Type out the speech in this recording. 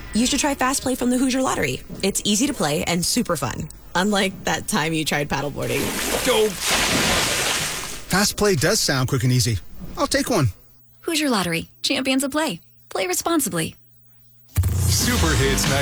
You should try Fast Play from the Hoosier Lottery. It's easy to play and super fun. Unlike that time you tried paddleboarding. Go! Fast Play does sound quick and easy. I'll take one. Hoosier Lottery. Champions of play. Play responsibly. Super Hits